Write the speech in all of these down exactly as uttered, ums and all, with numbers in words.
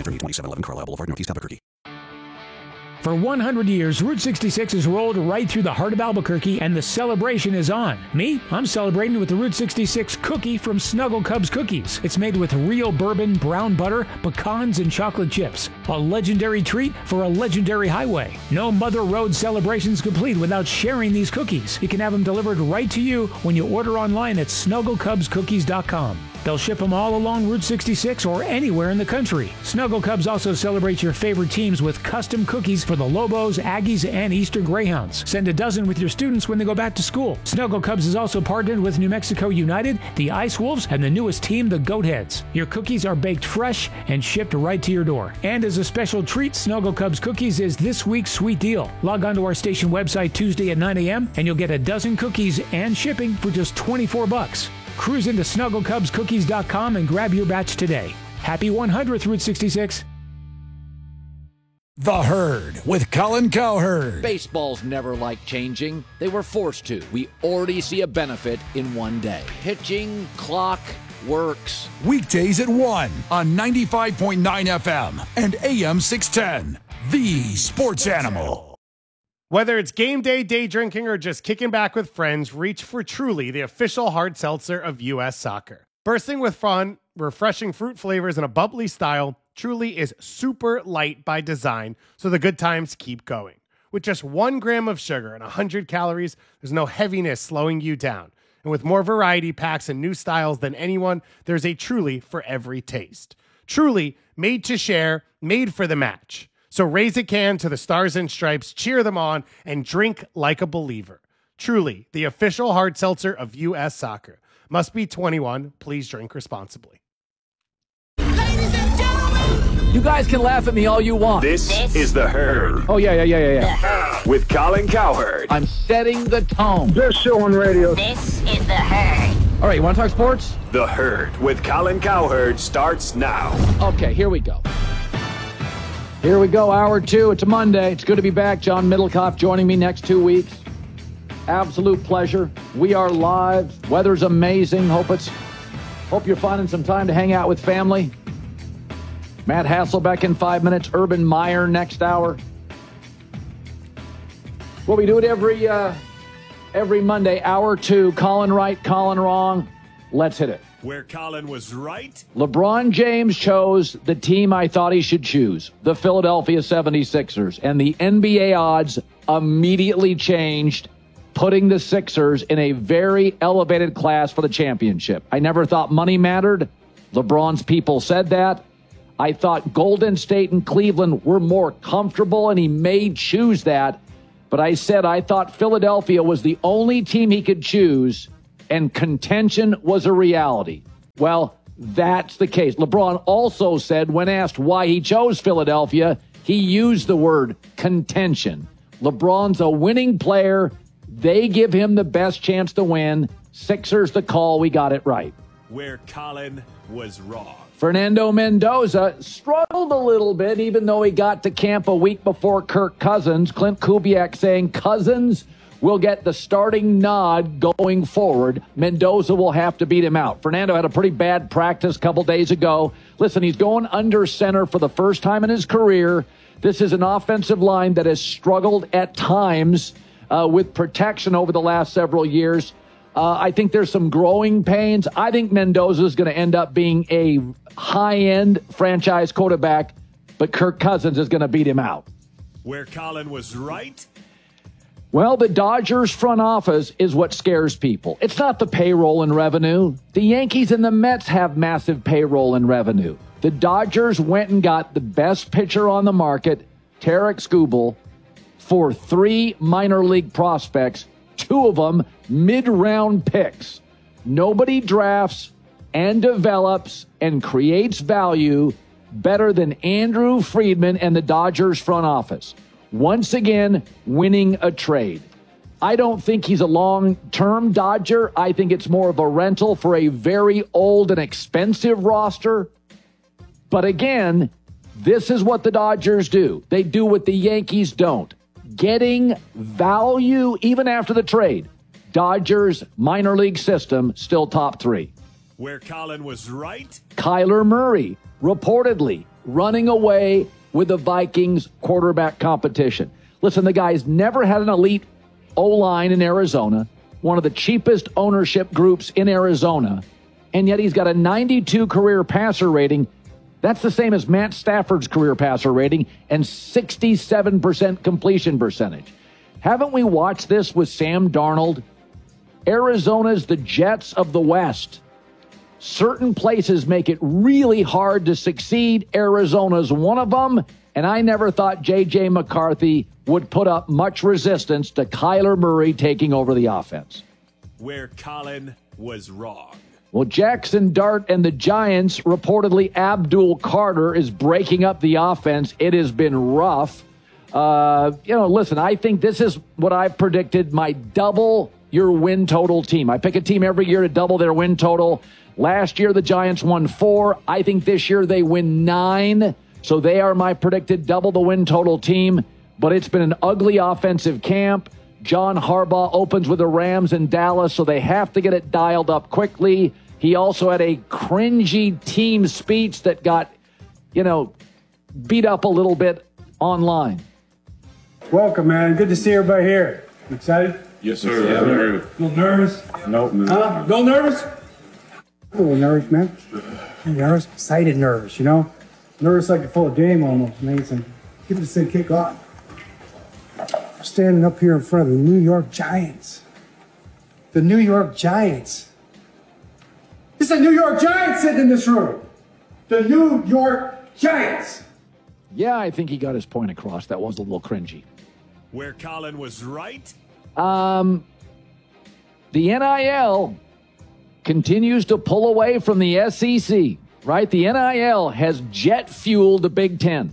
from twenty-seven eleven Carlisle Boulevard, Northeast Albuquerque. For one hundred years, Route sixty-six has rolled right through the heart of Albuquerque, and the celebration is on. Me? I'm celebrating with the Route sixty-six cookie from Snuggle Cubs Cookies. It's made with real bourbon, brown butter, pecans, and chocolate chips. A legendary treat for a legendary highway. No Mother Road celebration's complete without sharing these cookies. You can have them delivered right to you when you order online at snuggle cubs cookies dot com. They'll ship them all along Route sixty-six or anywhere in the country. Snuggle Cubs also celebrates your favorite teams with custom cookies for the Lobos, Aggies, and Eastern Greyhounds. Send a dozen with your students when they go back to school. Snuggle Cubs is also partnered with New Mexico United, the Ice Wolves, and the newest team, the Goatheads. Your cookies are baked fresh and shipped right to your door. And as a special treat, Snuggle Cubs Cookies is this week's sweet deal. Log on to our station website Tuesday at nine a.m. and you'll get a dozen cookies and shipping for just twenty-four bucks. Cruise into snuggle cubs cookies dot com and grab your batch today. Happy one hundredth Route sixty-six. The Herd with Colin Cowherd. Baseball's never liked changing. They were forced to. We already see a benefit in one day. Pitching clock works. Weekdays at one on ninety-five point nine F M and A M six ten. The Sports Animal. Whether it's game day, day drinking, or just kicking back with friends, reach for Truly, the official hard seltzer of U S Soccer. Bursting with fun, refreshing fruit flavors, and a bubbly style, Truly is super light by design, so the good times keep going. With just one gram of sugar and one hundred calories, there's no heaviness slowing you down. And with more variety packs and new styles than anyone, there's a Truly for every taste. Truly, made to share, made for the match. So raise a can to the Stars and Stripes, cheer them on, and drink like a believer. Truly, the official hard seltzer of U S Soccer. Must be twenty-one. Please drink responsibly. Ladies and gentlemen, You guys can laugh at me all you want. This, This is The Herd. Oh, yeah, yeah, yeah, yeah, The yeah. Herd. With Colin Cowherd. I'm setting the tone. Best show on radio. This is The Herd. All right, you want to talk sports? The Herd with Colin Cowherd starts now. Okay, here we go. Here we go, hour two. It's a Monday. It's good to be back. John Middlecoff joining me next two weeks. Absolute pleasure. We are live. Weather's amazing. Hope it's hope you're finding some time to hang out with family. Matt Hasselbeck in five minutes. Urban Meyer next hour. Well, we do it every uh, every Monday. Hour two. Colin right, Colin wrong. Let's hit it. Where Colin was right. LeBron James chose the team I thought he should choose, the Philadelphia seventy-sixers, and the N B A odds immediately changed, putting the Sixers in a very elevated class for the championship. I never thought money mattered. LeBron's people said that. I thought Golden State and Cleveland were more comfortable, and he may choose that. But I said I thought Philadelphia was the only team he could choose, and contention was a reality. Well, that's the case. LeBron also said, when asked why he chose Philadelphia, he used the word contention. LeBron's a winning player. They give him the best chance to win. Sixers the call. We got it right. Where Colin was wrong. Fernando Mendoza struggled a little bit, even though he got to camp a week before Kirk Cousins. Clint Kubiak saying Cousins will get the starting nod going forward. Mendoza will have to beat him out. Fernando had a pretty bad practice a couple days ago. Listen, he's going under center for the first time in his career. This is an offensive line that has struggled at times uh, with protection over the last several years. Uh, I think there's some growing pains. I think Mendoza is going to end up being a high-end franchise quarterback, but Kirk Cousins is going to beat him out. Where Colin was right. Well, the Dodgers front office is what scares people. It's not the payroll and revenue. The Yankees and the Mets have massive payroll and revenue. The Dodgers went and got the best pitcher on the market, Tarek Skubal, for three minor league prospects, two of them mid-round picks. Nobody drafts and develops and creates value better than Andrew Friedman and the Dodgers front office. Once again, winning a trade. I don't think he's a long-term Dodger. I think it's more of a rental for a very old and expensive roster. But again, this is what the Dodgers do. They do what the Yankees don't. Getting value even after the trade. Dodgers minor league system still top three. Where Colin was right. Kyler Murray reportedly running away with the Vikings quarterback competition. Listen, the guy's never had an elite O-line in Arizona, one of the cheapest ownership groups in Arizona, and yet he's got a ninety-two career passer rating. That's the same as Matt Stafford's career passer rating and sixty-seven percent completion percentage. Haven't we watched this with Sam Darnold? Arizona's the Jets of the West. Certain places make it really hard to succeed. Arizona's one of them, and I never thought J J McCarthy would put up much resistance to Kyler Murray taking over the offense. Where Colin was wrong. Well, Jackson Dart and the Giants, reportedly Abdul Carter is breaking up the offense. It has been rough. Uh, you know, listen, I think this is what I've predicted, my double your win total team. I pick a team every year to double their win total. Last year, the Giants won four. I think this year they win nine. So they are my predicted double the win total team. But it's been an ugly offensive camp. John Harbaugh opens with the Rams in Dallas, so they have to get it dialed up quickly. He also had a cringy team speech that got, you know, beat up a little bit online. Welcome, man. Good to see everybody here. Excited? Yes, sir. Yeah, very. A little nervous? Nope. Huh? A little nervous? A little nervous, man. Nervous? Excited nervous, you know? Nervous like you're full of game almost, man. So give it a sick kick off. I'm standing up here in front of the New York Giants. The New York Giants. It's the New York Giants sitting in this room. The New York Giants. Yeah, I think he got his point across. That was a little cringy. Where Colin was right. Um, the N I L continues to pull away from the S E C, right? The N I L has jet fueled the Big Ten.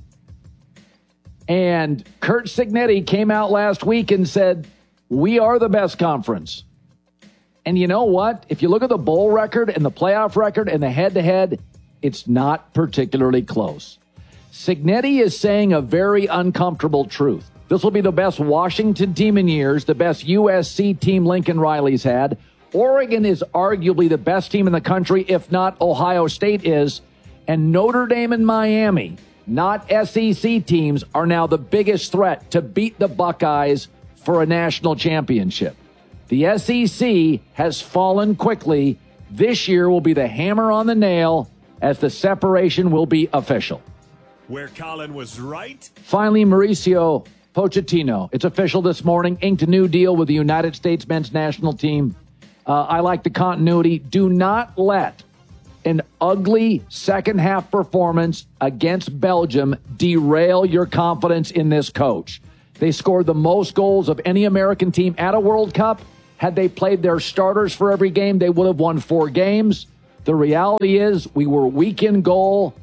And Curt Cignetti came out last week and said, we are the best conference. And you know what? If you look at the bowl record and the playoff record and the head-to-head, it's not particularly close. Cignetti is saying a very uncomfortable truth. This will be the best Washington team in years, the best U S C team Lincoln Riley's had. Oregon is arguably the best team in the country, if not Ohio State is. And Notre Dame and Miami, not S E C teams, are now the biggest threat to beat the Buckeyes for a national championship. The S E C has fallen quickly. This year will be the hammer on the nail as the separation will be official. Where Colin was right. Finally, Mauricio Pochettino. It's official this morning. Inked a new deal with the United States men's national team. Uh, I like the continuity. Do not let an ugly second half performance against Belgium derail your confidence in this coach. They scored the most goals of any American team at a World Cup. Had they played their starters for every game, they would have won four games. The reality is we were weak in goal,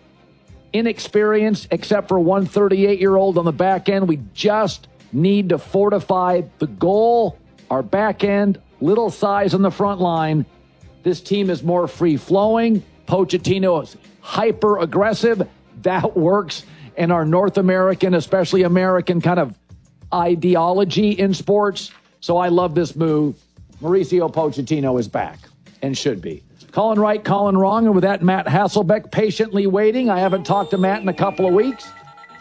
inexperienced except for one thirty-eight-year-old on the back end. We just need to fortify the goal, our back end, little size on the front line. This team is more free-flowing. Pochettino is hyper-aggressive. That works in our North American, especially American kind of ideology in sports. So I love this move. Mauricio Pochettino is back and should be. Colin right, Colin wrong. And with that, Matt Hasselbeck patiently waiting. I haven't talked to Matt in a couple of weeks.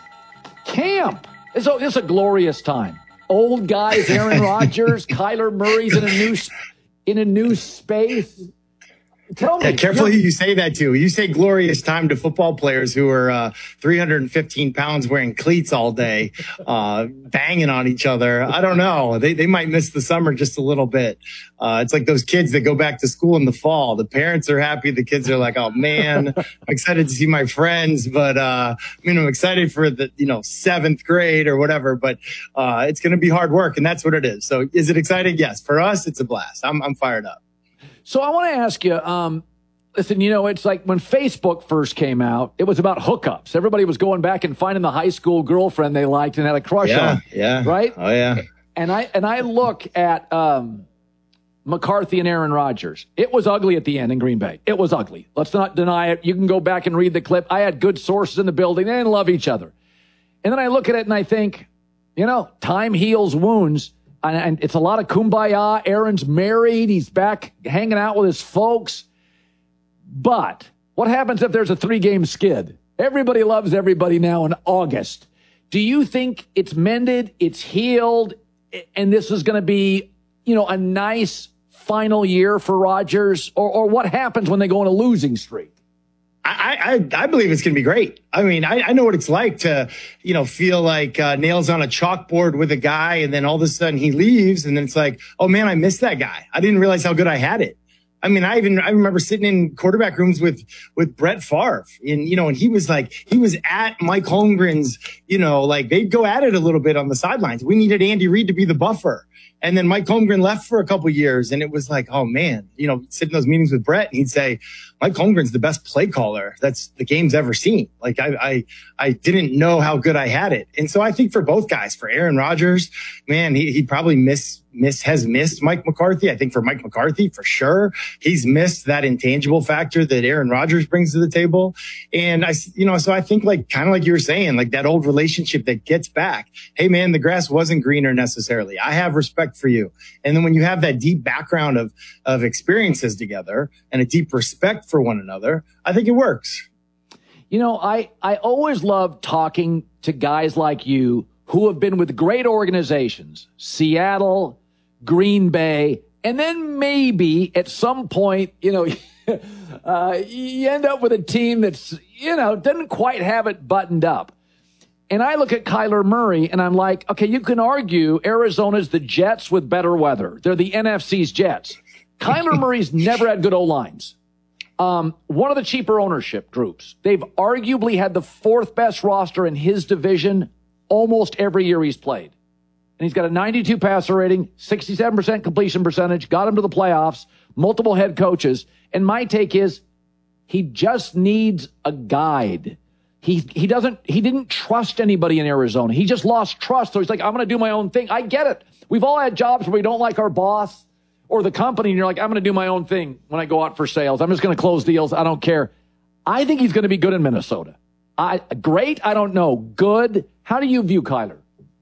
Camp. It's a, it's a glorious time. Old guys, Aaron Rodgers, Kyler Murray's in a new in a new space. Tell me. Yeah, careful who you say that to. You say glorious time to football players who are uh, three hundred fifteen pounds wearing cleats all day, uh, banging on each other. I don't know. They they might miss the summer just a little bit. Uh, it's like those kids that go back to school in the fall. The parents are happy. The kids are like, oh, man, I'm excited to see my friends. But, uh, I mean, I'm excited for the, you know, seventh grade or whatever. But uh, it's going to be hard work, and that's what it is. So is it exciting? Yes. For us, it's a blast. I'm I'm fired up. So I want to ask you, um, listen, you know, it's like when Facebook first came out, it was about hookups. Everybody was going back and finding the high school girlfriend they liked and had a crush yeah, on. Yeah. Right? Oh, yeah. And I and I look at um, McCarthy and Aaron Rodgers. It was ugly at the end in Green Bay. It was ugly. Let's not deny it. You can go back and read the clip. I had good sources in the building. They didn't love each other. And then I look at it and I think, you know, time heals wounds. And it's a lot of kumbaya. Aaron's married. He's back hanging out with his folks. But what happens if there's a three-game skid? Everybody loves everybody now in August. Do you think it's mended, it's healed, and this is going to be, you know, a nice final year for Rodgers? Or, or what happens when they go on a losing streak? I, I, I believe it's going to be great. I mean, I, I know what it's like to, you know, feel like uh, nails on a chalkboard with a guy, and then all of a sudden he leaves, and then it's like, oh man, I missed that guy. I didn't realize how good I had it. I mean, I even, I remember sitting in quarterback rooms with, with Brett Favre, and, you know, and he was like, he was at Mike Holmgren's, you know, like they'd go at it a little bit on the sidelines. We needed Andy Reid to be the buffer. And then Mike Holmgren left for a couple of years, and it was like, oh man, you know, sit in those meetings with Brett, and he'd say, Mike Holmgren's the best play caller that's the game's ever seen. Like I, I, I didn't know how good I had it. And so I think for both guys, for Aaron Rodgers, man, he, he probably miss, miss, has missed Mike McCarthy. I think for Mike McCarthy, for sure, he's missed that intangible factor that Aaron Rodgers brings to the table. And I, you know, so I think like, kind of like you were saying, like that old relationship that gets back. Hey man, the grass wasn't greener necessarily. I have respect for you. And then when you have that deep background of, of experiences together and a deep respect for one another, I think it works. You know, I, I always love talking to guys like you who have been with great organizations, Seattle, Green Bay, and then maybe at some point, you know, uh, you end up with a team that's, you know, doesn't quite have it buttoned up. And I look at Kyler Murray and I'm like, okay, you can argue Arizona's the Jets with better weather. They're the N F C's Jets. Kyler Murray's never had good O-lines. Um, one of the cheaper ownership groups. They've arguably had the fourth best roster in his division almost every year he's played. And he's got a ninety-two passer rating, sixty-seven percent completion percentage, got him to the playoffs, multiple head coaches. And my take is he just needs a guide. He he doesn't, he didn't trust anybody in Arizona. He just lost trust. So he's like, I'm going to do my own thing. I get it. We've all had jobs where we don't like our boss or the company, and you're like, I'm going to do my own thing when I go out for sales. I'm just going to close deals. I don't care. I think he's going to be good in Minnesota. I, great? I don't know. Good? How do you view Kyler?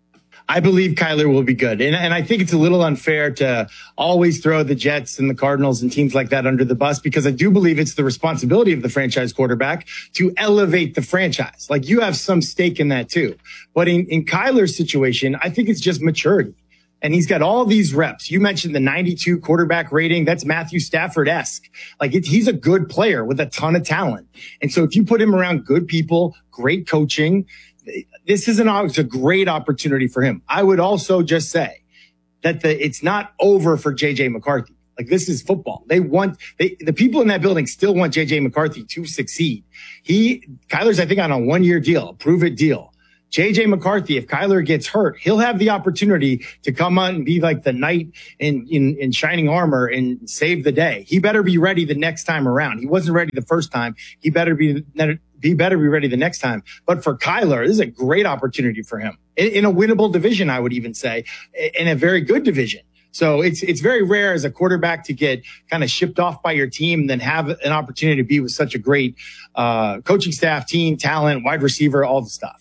I believe Kyler will be good. And, and I think it's a little unfair to always throw the Jets and the Cardinals and teams like that under the bus, because I do believe it's the responsibility of the franchise quarterback to elevate the franchise. Like you have some stake in that too. But in, in Kyler's situation, I think it's just maturity. And he's got all these reps. You mentioned the ninety-two quarterback rating. That's Matthew Stafford-esque. Like it, he's a good player with a ton of talent. And so if you put him around good people, great coaching, this is an, it's a great opportunity for him. I would also just say that the, it's not over for J J McCarthy. Like this is football. They want, they, the people in that building still want J J McCarthy to succeed. He, Kyler's, I think, on a one year deal, a prove it deal. J J McCarthy, if Kyler gets hurt, he'll have the opportunity to come on and be like the knight in, in, in shining armor and save the day. He better be ready the next time around. He wasn't ready the first time. He better be, he better be ready the next time. But for Kyler, this is a great opportunity for him in, in a winnable division, I would even say, in a very good division. So it's, it's very rare as a quarterback to get kind of shipped off by your team and then have an opportunity to be with such a great, uh, coaching staff, team, talent, wide receiver, all the stuff.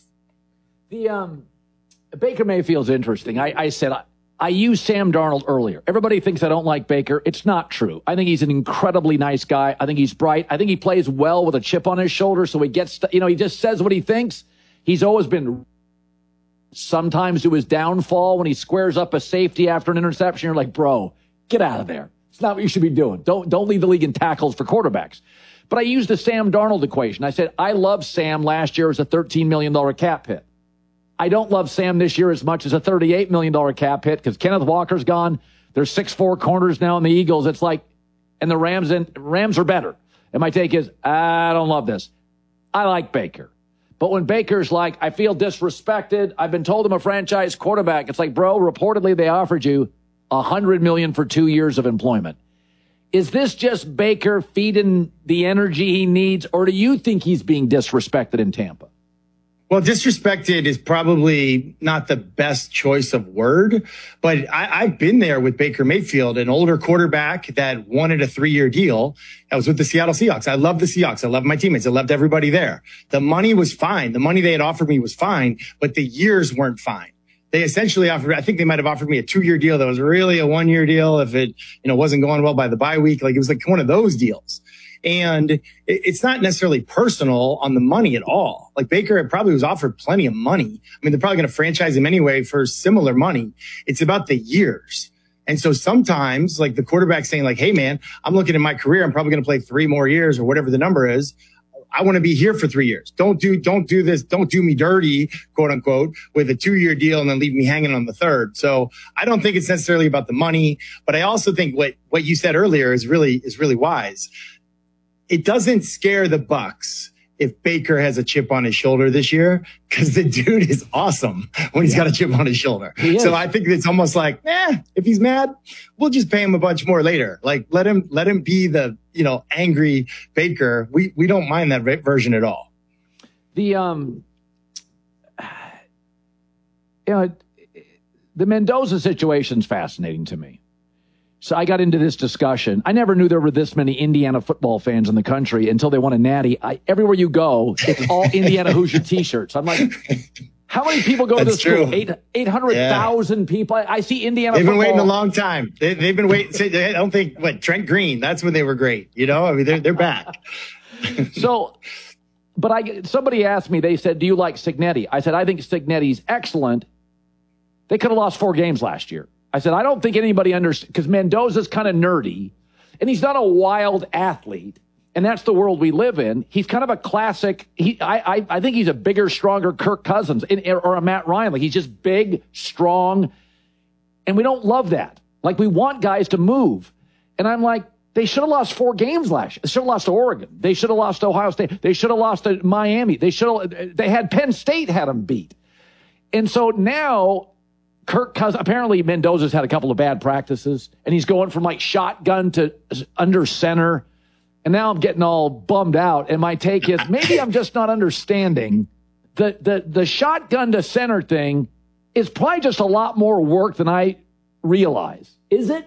The um, Baker Mayfield's interesting. I, I said I, I used Sam Darnold earlier. Everybody thinks I don't like Baker. It's not true. I think he's an incredibly nice guy. I think he's bright. I think he plays well with a chip on his shoulder. So he gets, you know, he just says what he thinks. He's always been sometimes to his downfall when he squares up a safety after an interception. You're like, bro, get out of there. It's not what you should be doing. Don't don't lead the league in tackles for quarterbacks. But I used the Sam Darnold equation. I said I love Sam last year as a thirteen million dollars cap hit. I don't love Sam this year as much as a thirty-eight million dollars cap hit because Kenneth Walker's gone. There's six four corners now in the Eagles. It's like, and the Rams and Rams are better. And my take is, I don't love this. I like Baker. But when Baker's like, I feel disrespected, I've been told I'm a franchise quarterback. It's like, bro, reportedly they offered you one hundred million dollars for two years of employment. Is this just Baker feeding the energy he needs, or do you think he's being disrespected in Tampa? Well, disrespected is probably not the best choice of word, but I, I've been there with Baker Mayfield, an older quarterback that wanted a three-year deal. I was with the Seattle Seahawks. I love the Seahawks. I love my teammates. I loved everybody there. The money was fine. The money they had offered me was fine, but the years weren't fine. They essentially offered, I think they might have offered me a two-year deal that was really a one-year deal if it, you know, wasn't going well by the bye week. Like it was like one of those deals. And it, it's not necessarily personal on the money at all. Like Baker probably was offered plenty of money. I mean, they're probably going to franchise him anyway for similar money. It's about the years. And so sometimes like the quarterback saying like, hey man, I'm looking at my career. I'm probably going to play three more years or whatever the number is. I want to be here for three years. Don't do, don't do this. Don't do me dirty, quote unquote, with a two year deal and then leave me hanging on the third. So I don't think it's necessarily about the money, but I also think what, what you said earlier is really, is really wise. It doesn't scare the Bucs if Baker has a chip on his shoulder this year, because the dude is awesome when he's yeah. got a chip on his shoulder. So I think it's almost like, eh, if he's mad, we'll just pay him a bunch more later. Like let him, let him be the, you know, angry Baker. We, we don't mind that version at all. The, um, you know, the Mendoza situation's fascinating to me. So I got into this discussion. I never knew there were this many Indiana football fans in the country until they won a natty. I, everywhere you go, it's all Indiana Hoosier T-shirts. I'm like, how many people go That's to this true. school? Eight, eight hundred thousand yeah. people. I, I see Indiana They've football. been waiting a long time. They, they've been waiting. I don't think, what, Trent Green, that's when they were great. You know, I mean, they're, they're back. So, but I, somebody asked me, they said, do you like Cignetti? I said, I think Cignetti's excellent. They could have lost four games last year. I said, I don't think anybody understands, because Mendoza's kind of nerdy, and he's not a wild athlete, and that's the world we live in. He's kind of a classic. He, I, I, I think he's a bigger, stronger Kirk Cousins in, or a Matt Ryan. Like, he's just big, strong, and we don't love that. Like, we want guys to move. And I'm like, they should have lost four games last year. They should have lost to Oregon. They should have lost to Ohio State. They should have lost to Miami. They should have. They had Penn State had them beat. And so now, Kirk Cousins, apparently Mendoza's had a couple of bad practices, and he's going from like shotgun to under center. And now I'm getting all bummed out. And my take is maybe I'm just not understanding the, the, the shotgun to center thing is probably just a lot more work than I realize. Is it?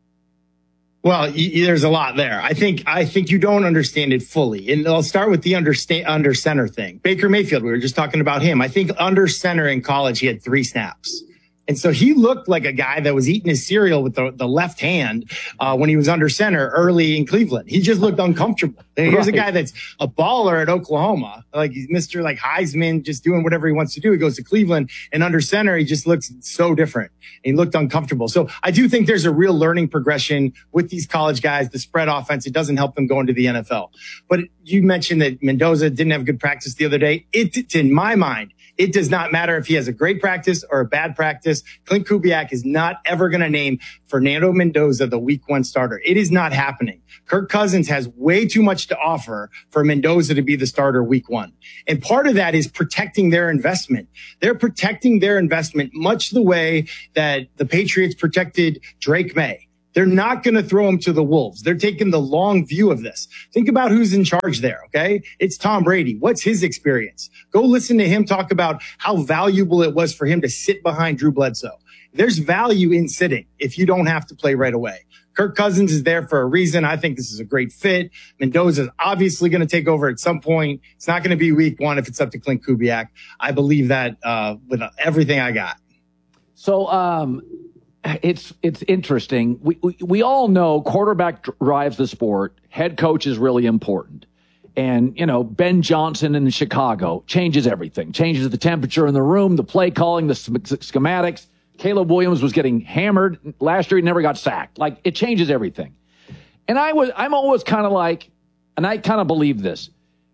Well, y- there's a lot there. I think I think you don't understand it fully. And I'll start with the under, under center thing. Baker Mayfield, we were just talking about him. I think under center in college, he had three snaps. And so he looked like a guy that was eating his cereal with the, the left hand uh, when he was under center early in Cleveland. He just looked uncomfortable. And here's right. a guy that's a baller at Oklahoma. Like he's Mister like Heisman, just doing whatever he wants to do. He goes to Cleveland and under center, he just looks so different. And he looked uncomfortable. So I do think there's a real learning progression with these college guys. The spread offense, it doesn't help them go into the N F L. But you mentioned that Mendoza didn't have good practice the other day. It, in my mind, it does not matter if he has a great practice or a bad practice. Clint Kubiak is not ever going to name Fernando Mendoza the week one starter. It is not happening. Kirk Cousins has way too much to offer for Mendoza to be the starter week one. And part of that is protecting their investment. They're protecting their investment much the way that the Patriots protected Drake May. They're not going to throw him to the wolves. They're taking the long view of this. Think about who's in charge there, okay? It's Tom Brady. What's his experience? Go listen to him talk about how valuable it was for him to sit behind Drew Bledsoe. There's value in sitting if you don't have to play right away. Kirk Cousins is there for a reason. I think this is a great fit. Mendoza's obviously going to take over at some point. It's not going to be week one if it's up to Clint Kubiak. I believe that uh, with everything I got. So, um, It's it's interesting. We, we we all know quarterback drives the sport. Head coach is really important. And, you know, Ben Johnson in Chicago changes everything. Changes the temperature in the room, the play calling, the schematics. Caleb Williams was getting hammered. Last year he never got sacked. Like, it changes everything. And I was I'm always kind of like, and I kind of believe this.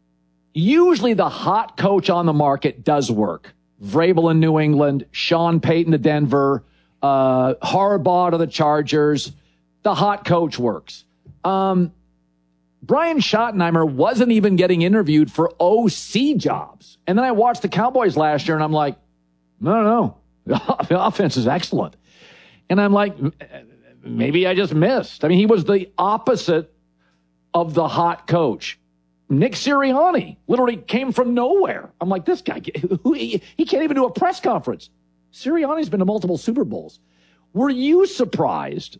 Usually the hot coach on the market does work. Vrabel in New England, Sean Payton to Denver, Uh, Harbaugh to the Chargers. The hot coach works. Um, Brian Schottenheimer wasn't even getting interviewed for O C jobs. And then I watched the Cowboys last year and I'm like, no, no, no. The offense is excellent. And I'm like, maybe I just missed. I mean, he was the opposite of the hot coach. Nick Sirianni literally came from nowhere. I'm like, this guy, he, he can't even do a press conference. Sirianni's been to multiple Super Bowls. Were you surprised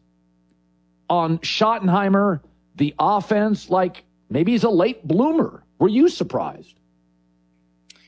on Schottenheimer, the offense? Like, maybe he's a late bloomer. Were you surprised?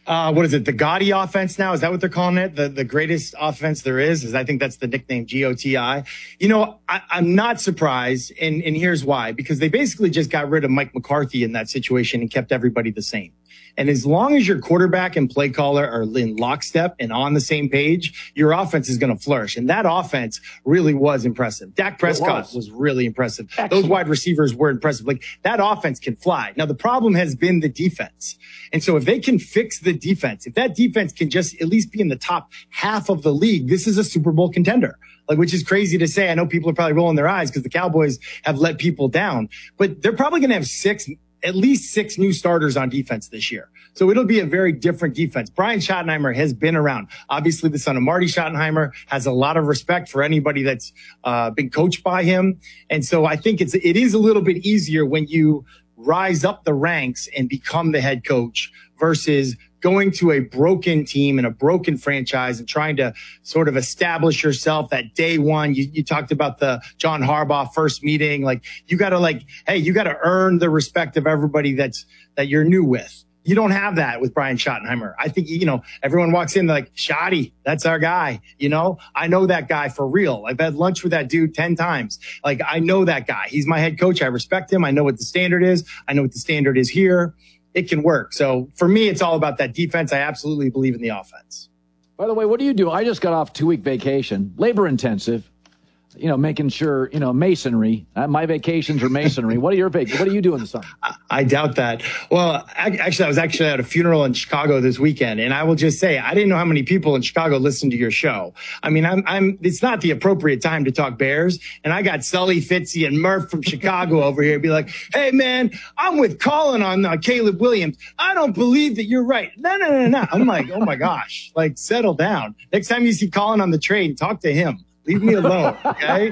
Uh, what is it? The Gotti offense now? Is that what they're calling it? The the greatest offense there is? Is I think that's the nickname, G O T I. You know, I, I'm not surprised, and, and here's why. Because they basically just got rid of Mike McCarthy in that situation and kept everybody the same. And as long as your quarterback and play caller are in lockstep and on the same page, your offense is going to flourish. And that offense really was impressive. Dak Prescott was. was really impressive. Excellent. Those wide receivers were impressive. Like, that offense can fly. Now, the problem has been the defense. And so if they can fix the defense, if that defense can just at least be in the top half of the league, this is a Super Bowl contender. Like, which is crazy to say. I know people are probably rolling their eyes because the Cowboys have let people down, but they're probably going to have six at least six new starters on defense this year. So it'll be a very different defense. Brian Schottenheimer has been around. Obviously, the son of Marty Schottenheimer has a lot of respect for anybody that's uh, been coached by him. And so I think it's, it is a little bit easier when you rise up the ranks and become the head coach versus going to a broken team and a broken franchise and trying to sort of establish yourself that day one. You, you talked about the John Harbaugh first meeting. Like, you got to like, hey, you got to earn the respect of everybody that's, that you're new with. You don't have that with Brian Schottenheimer. I think, you know, everyone walks in like, Shotty, that's our guy. You know, I know that guy for real. I've had lunch with that dude ten times. Like, I know that guy. He's my head coach. I respect him. I know what the standard is. I know what the standard is here. It can work. So for me, it's all about that defense. I absolutely believe in the offense. By the way, what do you do? I just got off two-week vacation, labor intensive, you know, making sure, you know, masonry. Uh, my vacations are masonry. What are your vac- What do you do in the summer? I, I doubt that. Well, I, actually, I was actually at a funeral in Chicago this weekend, and I will just say, I didn't know how many people in Chicago listen to your show. I mean, I'm, I'm, it's not the appropriate time to talk Bears, and I got Sully, Fitzy, and Murph from Chicago over here be like, hey, man, I'm with Colin on uh, Caleb Williams. I don't believe that you're right. No, no, no, no. I'm like, oh my gosh, like, settle down. Next time you see Colin on the train, talk to him. Leave me alone, okay?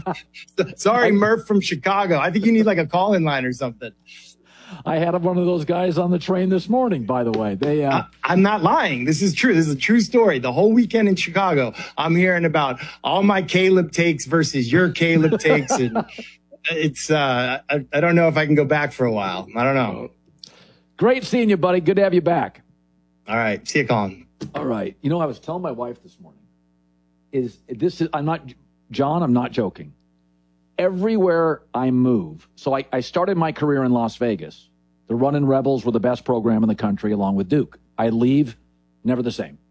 Sorry, Murph from Chicago. I think you need like a call-in line or something. I had one of those guys on the train this morning, by the way. They, uh... I, I'm not lying. This is true. This is a true story. The whole weekend in Chicago, I'm hearing about all my Caleb takes versus your Caleb takes. And it's, uh, I, I don't know if I can go back for a while. I don't know. Great seeing you, buddy. Good to have you back. All right. See you, Colin. All right. You know, I was telling my wife this morning, is this is, I'm not, John, I'm not joking. Everywhere I move, so I, I started my career in Las Vegas. The Runnin' Rebels were the best program in the country along with Duke. I leave, never the same.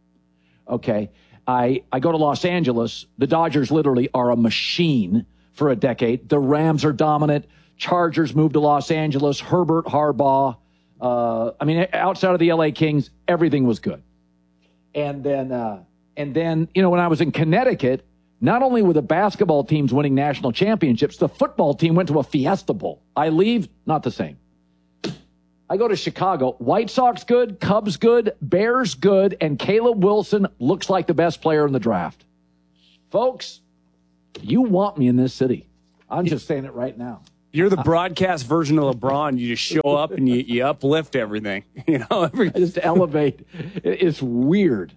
Okay. I, I go to Los Angeles. The Dodgers literally are a machine for a decade. The Rams are dominant. Chargers moved to Los Angeles. Herbert, Harbaugh. Uh, I mean, outside of the L A Kings, everything was good. And then, uh, And then, you know, when I was in Connecticut, not only were the basketball teams winning national championships, the football team went to a Fiesta Bowl. I leave, not the same. I go to Chicago. White Sox good, Cubs good, Bears good, and Caleb Wilson looks like the best player in the draft. Folks, you want me in this city. I'm just saying it right now. You're the broadcast version of LeBron. You just show up and you, you uplift everything. You know, every- I just elevate. It's weird.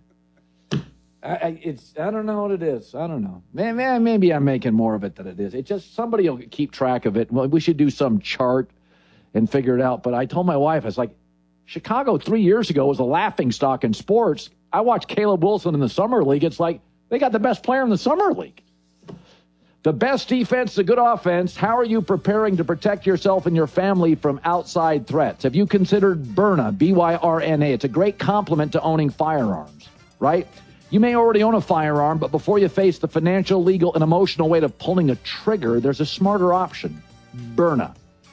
I, it's, I don't know what it is. I don't know. Man, maybe I'm making more of it than it is. It's just somebody will keep track of it. Well, we should do some chart and figure it out. But I told my wife, I was like, Chicago three years ago was a laughing stock in sports. I watched Caleb Wilson in the summer league. It's like they got the best player in the summer league. The best defense, the good offense. How are you preparing to protect yourself and your family from outside threats? Have you considered Byrna, B Y R N A? It's a great complement to owning firearms, right? You may already own a firearm, but before you face the financial, legal, and emotional weight of pulling a trigger, there's a smarter option, Byrna.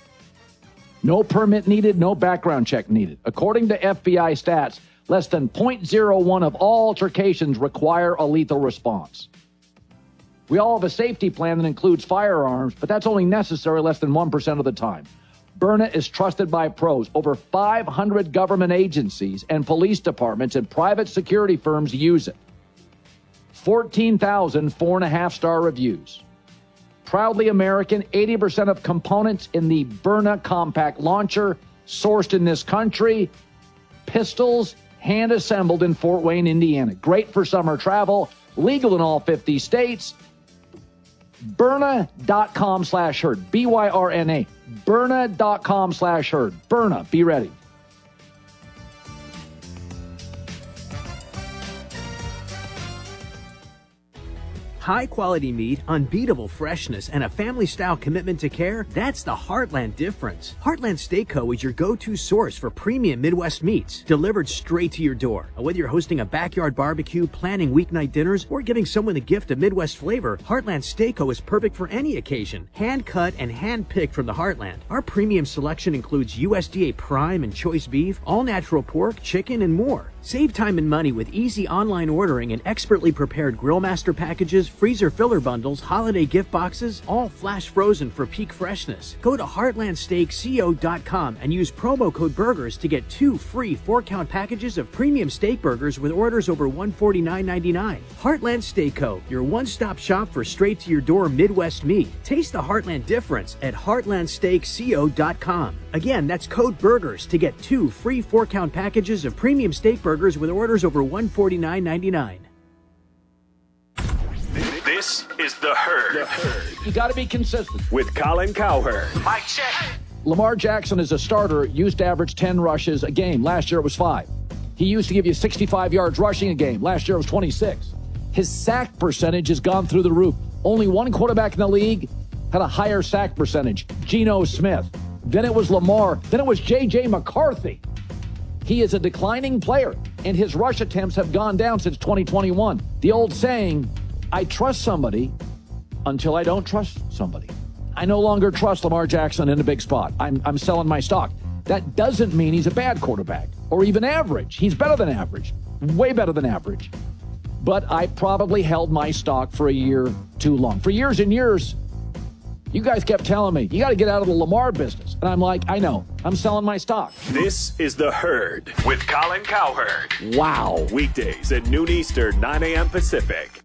No permit needed, no background check needed. According to F B I stats, less than zero point zero one of all altercations require a lethal response. We all have a safety plan that includes firearms, but that's only necessary less than one percent of the time. Byrna is trusted by pros. Over five hundred government agencies and police departments and private security firms use it. fourteen thousand four and a half star reviews. Proudly American, eighty percent of components in the Byrna compact launcher sourced in this country. Pistols hand assembled in Fort Wayne, Indiana. Great for summer travel. Legal in all fifty states. Byrna.com slash herd. B Y R N A. Byrna.com slash herd. Byrna, be ready. High-quality meat, unbeatable freshness, and a family-style commitment to care, that's the Heartland difference. Heartland Steak Co. is your go-to source for premium Midwest meats, delivered straight to your door. Whether you're hosting a backyard barbecue, planning weeknight dinners, or giving someone the gift of Midwest flavor, Heartland Steak Co. is perfect for any occasion. Hand-cut and hand-picked from the Heartland. Our premium selection includes U S D A prime and choice beef, all-natural pork, chicken, and more. Save time and money with easy online ordering and expertly prepared grill master packages, freezer filler bundles, holiday gift boxes, all flash frozen for peak freshness. Go to heartland steak co dot com and use promo code BURGERS to get two free four-count packages of premium steak burgers with orders over one hundred forty-nine ninety-nine. Heartland Steak Co., your one-stop shop for straight-to-your-door Midwest meat. Taste the Heartland difference at heartland steak co dot com. Again, that's code BURGERS to get two free four-count packages of premium steak burgers with orders over one hundred forty-nine ninety-nine. This is The Herd. The Herd. You got to be consistent. With Colin Cowherd. Mic check. Lamar Jackson as a starter used to average ten rushes a game. Last year it was five. He used to give you sixty-five yards rushing a game. Last year it was twenty-six. His sack percentage has gone through the roof. Only one quarterback in the league had a higher sack percentage, Geno Smith. Then it was Lamar. Then it was J J McCarthy. He is a declining player, and his rush attempts have gone down since twenty twenty-one. The old saying, I trust somebody until I don't trust somebody. I no longer trust Lamar Jackson in a big spot. I'm, I'm selling my stock. That doesn't mean he's a bad quarterback or even average. He's better than average, way better than average. But I probably held my stock for a year too long. For years and years, you guys kept telling me, you got to get out of the Lamar business. And I'm like, I know. I'm selling my stock. This is The Herd with Colin Cowherd. Wow. Weekdays at noon Eastern, nine a.m. Pacific.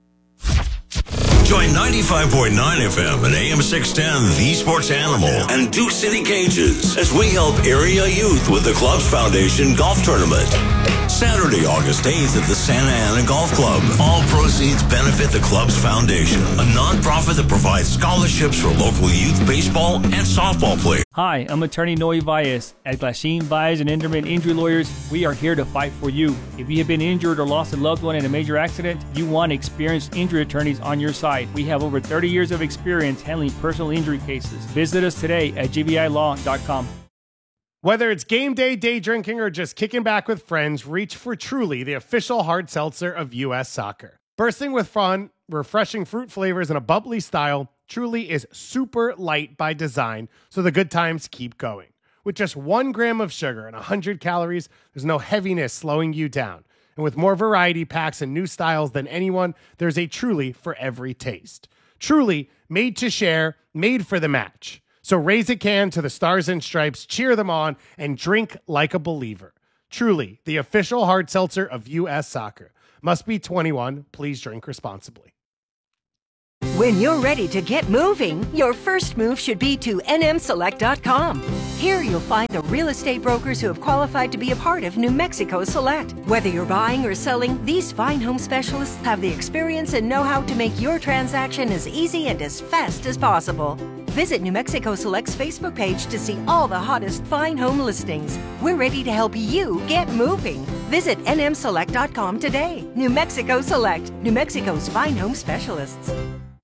Join ninety-five point nine F M and A M six ten, The Sports Animal, and Duke City Cages as we help area youth with the Clubs Foundation Golf Tournament. Saturday, August eighth at the Santa Ana Golf Club. All proceeds benefit the Clubs Foundation, a nonprofit that provides scholarships for local youth baseball and softball players. Hi, I'm attorney Noe Valles. At Glasheen Valles and Inderman Injury Lawyers, we are here to fight for you. If you have been injured or lost a loved one in a major accident, you want experienced injury attorneys on your side. We have over thirty years of experience handling personal injury cases. Visit us today at g b i law dot com. Whether it's game day, day drinking, or just kicking back with friends, reach for Truly, the official hard seltzer of U S Soccer. Bursting with fun, refreshing fruit flavors, and a bubbly style, Truly is super light by design, so the good times keep going. With just one gram of sugar and one hundred calories, there's no heaviness slowing you down. And with more variety packs and new styles than anyone, there's a Truly for every taste. Truly, made to share, made for the match. So raise a can to the Stars and Stripes, cheer them on, and drink like a believer. Truly, the official hard seltzer of U S Soccer. Must be twenty-one. Please drink responsibly. When you're ready to get moving, your first move should be to N M select dot com. Here you'll find the real estate brokers who have qualified to be a part of New Mexico Select. Whether you're buying or selling, these fine home specialists have the experience and know-how to make your transaction as easy and as fast as possible. Visit New Mexico Select's Facebook page to see all the hottest fine home listings. We're ready to help you get moving. Visit N M select dot com today. New Mexico Select, New Mexico's fine home specialists.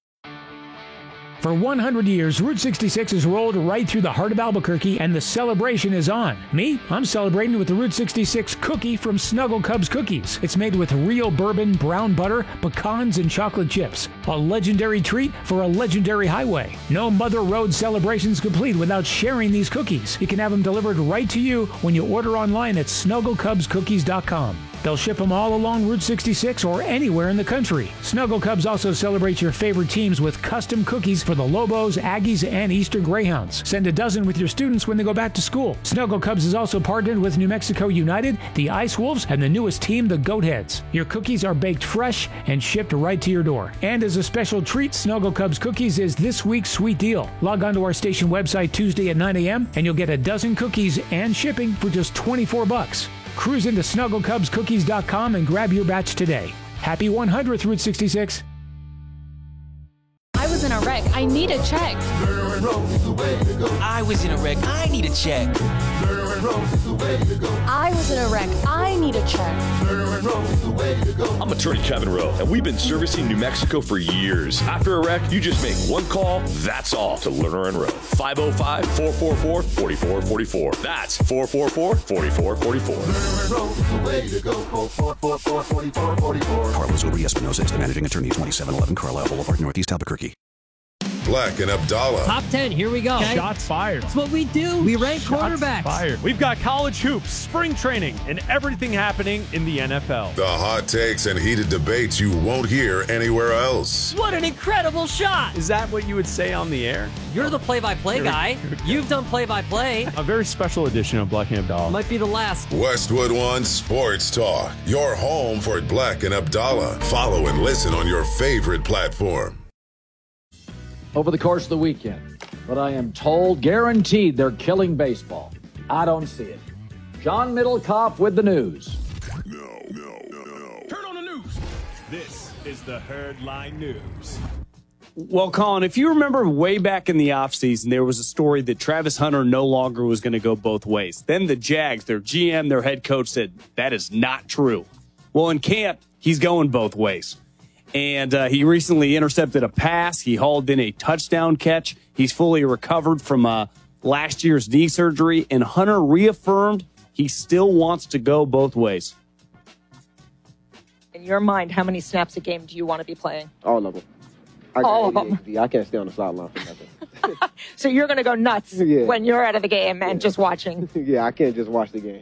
For one hundred years, Route sixty-six has rolled right through the heart of Albuquerque, and the celebration is on. Me, I'm celebrating with the Route sixty-six cookie from Snuggle Cubs Cookies. It's made with real bourbon, brown butter, pecans, and chocolate chips. A legendary treat for a legendary highway. No Mother Road celebration's complete without sharing these cookies. You can have them delivered right to you when you order online at snuggle cubs cookies dot com. They'll ship them all along Route sixty-six or anywhere in the country. Snuggle Cubs also celebrates your favorite teams with custom cookies for the Lobos, Aggies, and Eastern Greyhounds. Send a dozen with your students when they go back to school. Snuggle Cubs is also partnered with New Mexico United, the Ice Wolves, and the newest team, the Goatheads. Your cookies are baked fresh and shipped right to your door. And as a special treat, Snuggle Cubs Cookies is this week's sweet deal. Log on to our station website Tuesday at nine a.m. and you'll get a dozen cookies and shipping for just twenty-four bucks. Cruise into snuggle cubs cookies dot com and grab your batch today. Happy one hundredth Route sixty-six. I was in a wreck. I need a check. I was in a wreck. I need a check. I was in a wreck. I need a check. I'm attorney Kevin Rowe, and we've been servicing New Mexico for years. After a wreck, you just make one call, that's all, to Lerner and Rowe. five oh five, four four four, four four four four. That's four four four, four four four four. Carlos Uber Espinosa is the managing attorney, twenty-seven eleven Carlisle Boulevard, Northeast Albuquerque. Black and Abdallah. Top ten, here we go. Okay. Shots fired. That's what we do. We rank Shots quarterbacks. Fired. We've got college hoops, spring training, and everything happening in the N F L. The hot takes and heated debates you won't hear anywhere else. What an incredible shot. Is that what you would say on the air? You're the play-by-play guy. You've done play-by-play. A very special edition of Black and Abdallah. Might be the last. Westwood One Sports Talk. Your home for Black and Abdallah. Follow and listen on your favorite platform. Over the course of the weekend, but I am told, guaranteed, they're killing baseball. I don't see it. John Middlecoff with the news. No, no, no, no. Turn on the news. This is the Herd Line News. Well, Colin, if you remember way back in the offseason, there was a story that Travis Hunter no longer was going to go both ways. Then the Jags, their G M, their head coach said, that is not true. Well, in camp, he's going both ways. And uh, he recently intercepted a pass. He hauled in a touchdown catch. He's fully recovered from uh, last year's knee surgery. And Hunter reaffirmed he still wants to go both ways. In your mind, how many snaps a game do you want to be playing? All of them. I All of them. I can't stay on the sideline for nothing. So you're going to go nuts yeah. when you're out of the game and yeah. just watching. Yeah, I can't just watch the game.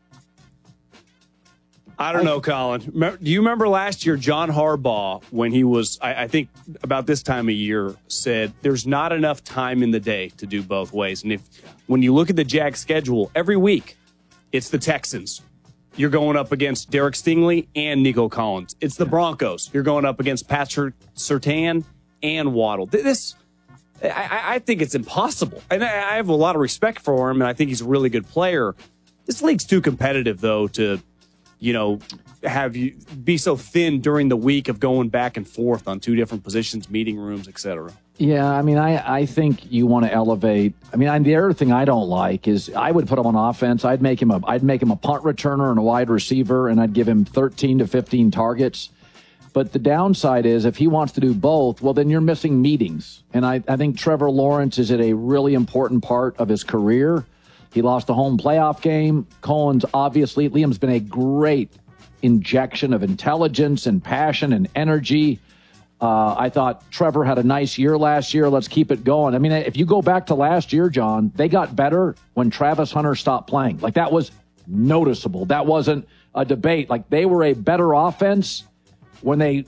I don't know, Colin. Do you remember last year, John Harbaugh, when he was, I, I think about this time of year, said there's not enough time in the day to do both ways. And if when you look at the Jags schedule, every week, it's the Texans. You're going up against Derek Stingley and Nico Collins. It's the Broncos. You're going up against Patrick Surtain and Waddle. This, I, I think it's impossible. And I have a lot of respect for him, and I think he's a really good player. This league's too competitive, though, to you know, have you be so thin during the week of going back and forth on two different positions, meeting rooms, et cetera. Yeah, I mean, I, I think you want to elevate. I mean, I, the other thing I don't like is I would put him on offense. I'd make him a I'd make him a punt returner and a wide receiver, and I'd give him thirteen to fifteen targets. But the downside is if he wants to do both, well, then you're missing meetings. And I, I think Trevor Lawrence is at a really important part of his career. He lost a home playoff game. Cohen's obviously, Liam's been a great injection of intelligence and passion and energy. Uh, I thought Trevor had a nice year last year. Let's keep it going. I mean, if you go back to last year, John, they got better when Travis Hunter stopped playing. Like, that was noticeable. That wasn't a debate. Like, they were a better offense when they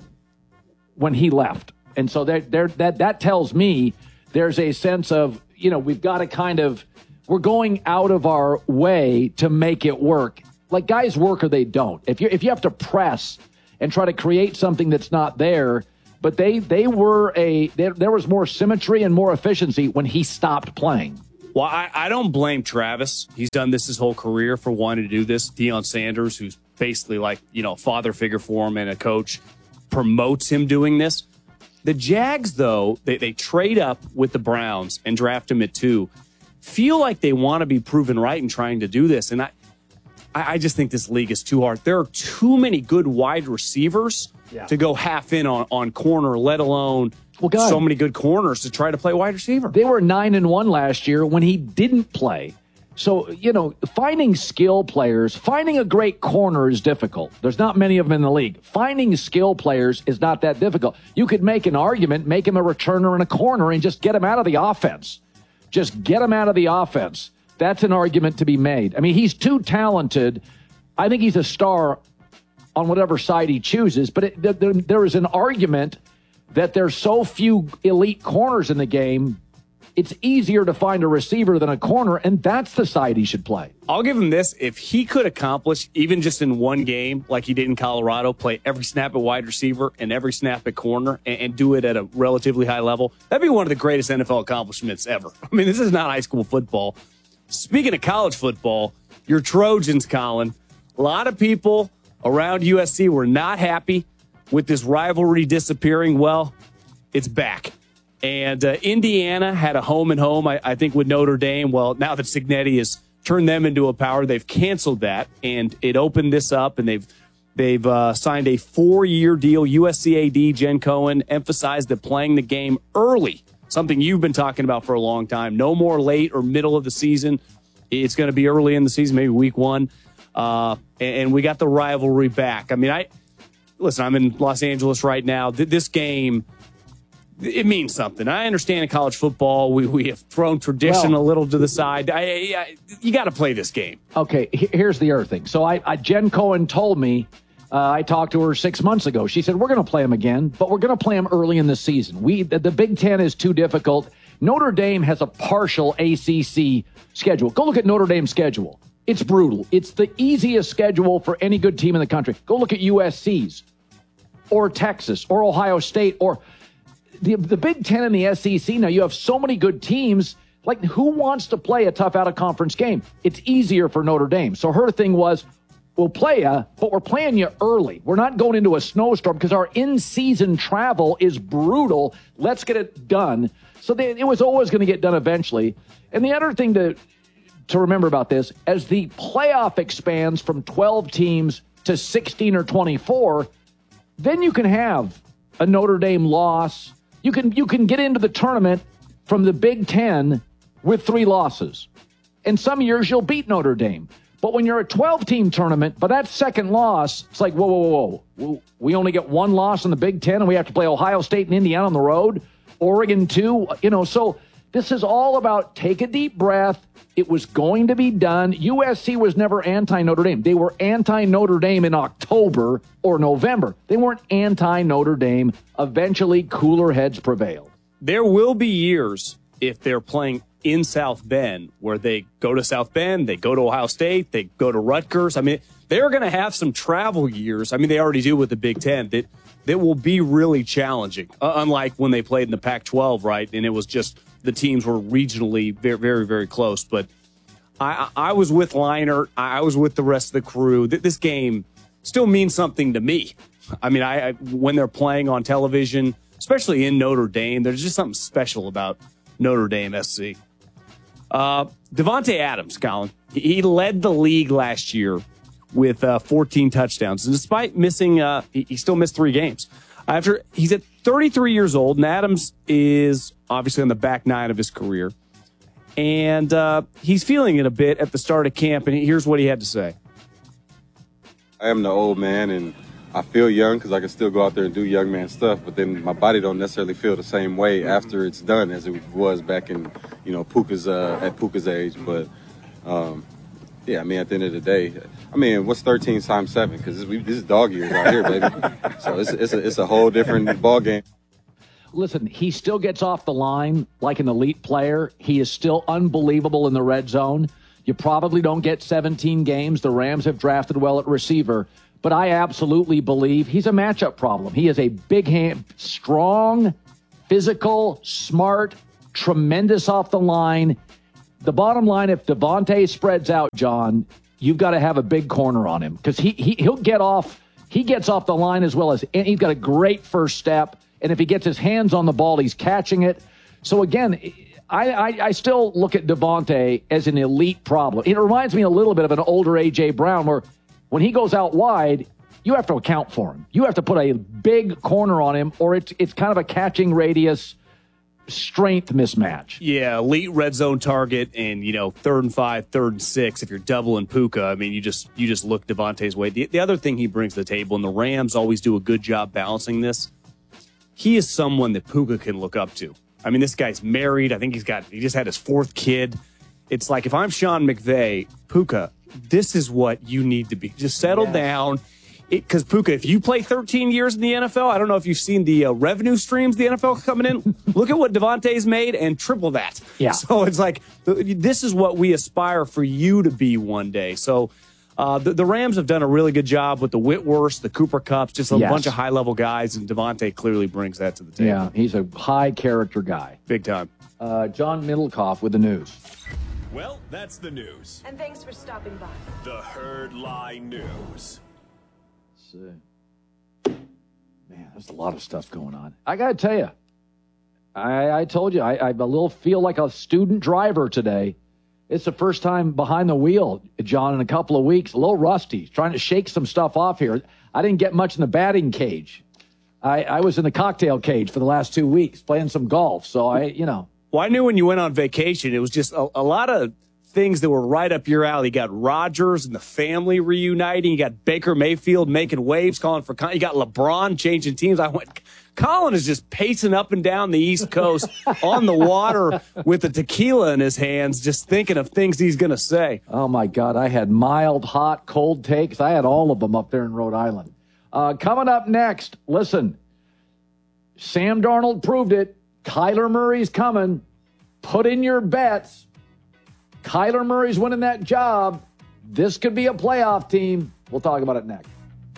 when he left. And so they're, they're, that that tells me there's a sense of, you know, we've got to kind of, we're going out of our way to make it work. Like, guys work or they don't. If you if you have to press and try to create something that's not there, but they they were a there, there was more symmetry and more efficiency when he stopped playing. Well, I, I don't blame Travis. He's done this his whole career for wanting to do this. Deion Sanders, who's basically like, you know, a father figure for him and a coach, promotes him doing this. The Jags, though, they, they trade up with the Browns and draft him at two. Feel like they want to be proven right in trying to do this. And I, I just think this league is too hard. There are too many good wide receivers yeah. to go half in on, on corner, let alone well, God, so many good corners to try to play wide receiver. They were nine and one last year when he didn't play. So, you know, finding skill players, finding a great corner is difficult. There's not many of them in the league. Finding skill players is not that difficult. You could make an argument, make him a returner and a corner, and just get him out of the offense. Just get him out of the offense. That's an argument to be made. I mean, he's too talented. I think he's a star on whatever side he chooses, but it, there, there is an argument that there's so few elite corners in the game, it's easier to find a receiver than a corner, and that's the side he should play. I'll give him this. If he could accomplish, even just in one game, like he did in Colorado, play every snap at wide receiver and every snap at corner and, and do it at a relatively high level, that'd be one of the greatest N F L accomplishments ever. I mean, this is not high school football. Speaking of college football, your Trojans, Colin, a lot of people around U S C were not happy with this rivalry disappearing. Well, it's back. And uh, Indiana had a home and home, I, I think, with Notre Dame. Well, now that Cignetti is turn them into a power. They've canceled that, and it opened this up, and they've they've uh, signed a four-year deal. U S C A D, Jen Cohen, emphasized that playing the game early, something you've been talking about for a long time. No more late or middle of the season. It's going to be early in the season, maybe week one. Uh, and, and we got the rivalry back. I mean, I listen, I'm in Los Angeles right now. Th- this game, it means something. I understand in college football, we, we have thrown tradition Well, a little to the side. I, I, you got to play this game. Okay, he- here's the other thing. So I, I Jen Cohen told me, uh, I talked to her six months ago. She said, we're going to play them again, but we're going to play them early in the season. We the, the Big Ten is too difficult. Notre Dame has a partial A C C schedule. Go look at Notre Dame's schedule. It's brutal. It's the easiest schedule for any good team in the country. Go look at U S C's or Texas or Ohio State or the, the Big Ten and the S E C. Now, you have so many good teams. Like, who wants to play a tough out-of-conference game? It's easier for Notre Dame. So her thing was, we'll play you, but we're playing you early. We're not going into a snowstorm because our in-season travel is brutal. Let's get it done. So they, it was always going to get done eventually. And the other thing to to remember about this, as the playoff expands from twelve teams to sixteen or twenty-four, then you can have a Notre Dame loss. You can you can get into the tournament from the Big Ten with three losses. And some years you'll beat Notre Dame. But when you're a twelve-team tournament, but that second loss, it's like, whoa, whoa, whoa, whoa. We only get one loss in the Big Ten, and we have to play Ohio State and Indiana on the road, Oregon too. You know, so this is all about take a deep breath. It was going to be done. U S C was never anti-Notre Dame. They were anti-Notre Dame in October or November. They weren't anti-Notre Dame. Eventually, cooler heads prevailed. There will be years, if they're playing in South Bend, where they go to South Bend, they go to Ohio State, they go to Rutgers. I mean, they're going to have some travel years. I mean, they already do with the Big Ten. That that will be really challenging, uh, unlike when they played in the Pac twelve, right? And it was just the teams were regionally very, very, very close. But I, I was with Leinart. I was with the rest of the crew. This game still means something to me. I mean, I, I when they're playing on television, especially in Notre Dame, there's just something special about Notre Dame S C. Uh, Davante Adams, Colin, he led the league last year with uh, fourteen touchdowns. And despite missing, uh, he, he still missed three games. After he's at thirty-three years old, and Adams is obviously on the back nine of his career. And uh, he's feeling it a bit at the start of camp, and here's what he had to say. I am the old man, and I feel young because I can still go out there and do young man stuff, but then my body don't necessarily feel the same way after it's done as it was back in, you know, Puka's uh, at Puka's age. But um, yeah, I mean, at the end of the day, I mean, what's thirteen times seven? Because this, this is dog years out here, baby. So it's it's a, it's a whole different ball game. Listen, he still gets off the line like an elite player. He is still unbelievable in the red zone. You probably don't get seventeen games. The Rams have drafted well at receiver. But I absolutely believe he's a matchup problem. He is a big hand, strong, physical, smart, tremendous off the line. The bottom line, if Davante spreads out, John, you've got to have a big corner on him because he, he, he'll get off. He gets off the line as well as, and he's got a great first step. And if he gets his hands on the ball, he's catching it. So again, I, I, I still look at Davante as an elite problem. It reminds me a little bit of an older A J Brown where when he goes out wide, you have to account for him. You have to put a big corner on him, or it's it's kind of a catching radius strength mismatch. Yeah, elite red zone target, and you know, third and five, third and six. If you're doubling Puka, I mean, you just you just look Davante's way. The, the other thing he brings to the table, and the Rams always do a good job balancing this. He is someone that Puka can look up to. I mean, this guy's married. I think he's got he just had his fourth kid. It's like if I'm Sean McVay, Puka, this is what you need to be. Just settle yes. down. Because, Puka, if you play thirteen years in the N F L, I don't know if you've seen the uh, revenue streams the N F L coming in. Look at what Davante's made and triple that. Yeah. So it's like, this is what we aspire for you to be one day. So uh, the, the Rams have done a really good job with the Whitworths, the Cooper Kupps, just a yes. bunch of high-level guys, and Davante clearly brings that to the table. Yeah, he's a high-character guy. Big time. Uh, John Middlecoff with the news. Well, that's the news. And thanks for stopping by. The Herd Lie News. Man, there's a lot of stuff going on. I got to tell you, I, I told you, I, I a little feel like a student driver today It's the first time behind the wheel, John, in a couple of weeks. A little rusty. Trying to shake some stuff off here. I didn't get much in the batting cage. I, I was in the cocktail cage for the last two weeks playing some golf. So, I, you know. Well, I knew when you went on vacation, it was just a, a lot of things that were right up your alley. You got Rodgers and the family reuniting. You got Baker Mayfield making waves, calling for – you got LeBron changing teams. I went – Colin is just pacing up and down the East Coast on the water with a tequila in his hands, just thinking of things he's going to say. Oh, my God. I had mild, hot, cold takes. I had all of them up there in Rhode Island. Uh, coming up next, listen, Sam Darnold proved it. Kyler Murray's coming. Put in your bets. Kyler Murray's winning that job. This could be a playoff team. We'll talk about it next.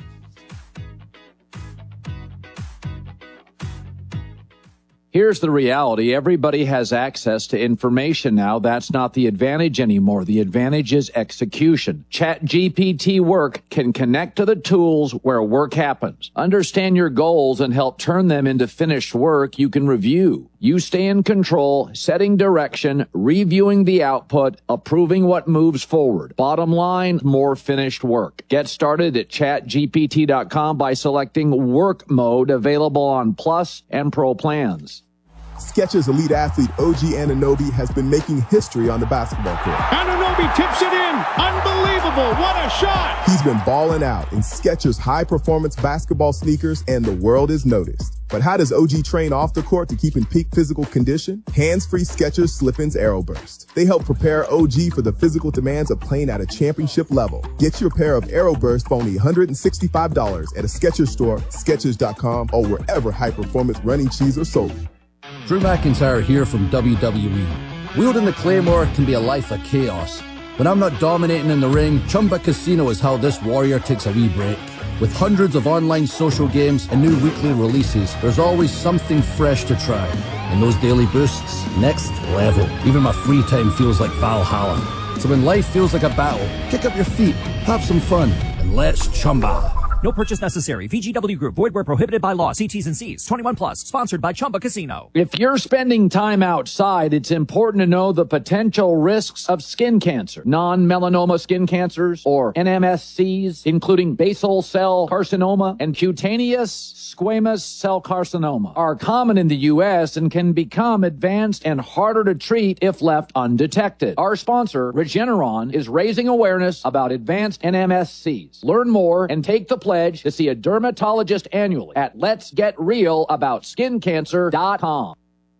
Here's the reality. Everybody has access to information now. That's not the advantage anymore. The advantage is execution. ChatGPT Work can connect to the tools where work happens. Understand your goals and help turn them into finished work you can review. You stay in control, setting direction, reviewing the output, approving what moves forward. Bottom line, more finished work. Get started at chat G P T dot com by selecting Work Mode, available on Plus and Pro plans. Skechers elite athlete O G Anunoby has been making history on the basketball court. Anunoby tips it in. Unbelievable. What a shot. He's been balling out in Skechers high-performance basketball sneakers, and the world is noticed. But how does O G train off the court to keep in peak physical condition? Hands-free Skechers Slip-ins Aeroburst. They help prepare O G for the physical demands of playing at a championship level. Get your pair of Aeroburst for only one hundred sixty-five dollars at a Skechers store, Skechers dot com, or wherever high-performance running shoes are sold. Drew McIntyre here from W W E. Wielding the Claymore can be a life of chaos. When I'm not dominating in the ring, Chumba Casino is how this warrior takes a wee break. With hundreds of online social games and new weekly releases, there's always something fresh to try. And those daily boosts, next level. Even my free time feels like Valhalla. So when life feels like a battle, kick up your feet, have some fun, and let's Chumba. No purchase necessary. V G W Group. Void where prohibited by law. See T's and C's. twenty-one plus. Sponsored by Chumba Casino. If you're spending time outside, it's important to know the potential risks of skin cancer. Non-melanoma skin cancers, or N M S Cs, including basal cell carcinoma and cutaneous squamous cell carcinoma, are common in the U S and can become advanced and harder to treat if left undetected. Our sponsor, Regeneron, is raising awareness about advanced N M S Cs. Learn more and take the pledge to see a dermatologist annually at lets get real about skin cancer dot com.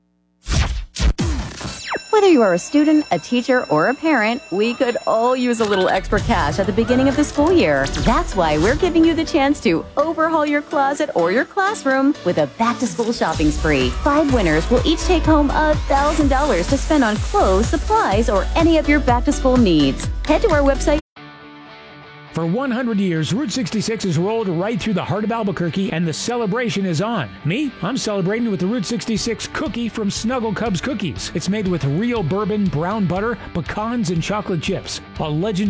Whether you are a student, a teacher, or a parent, we could all use a little extra cash at the beginning of the school year. That's why we're giving you the chance to overhaul your closet or your classroom with a back-to-school shopping spree. Five winners will each take home one thousand dollars to spend on clothes, supplies, or any of your back-to-school needs. Head to our website. For one hundred years, Route sixty-six has rolled right through the heart of Albuquerque, and the celebration is on. Me? I'm celebrating with the Route sixty-six cookie from Snuggle Cubs Cookies. It's made with real bourbon, brown butter, pecans, and chocolate chips. A legendary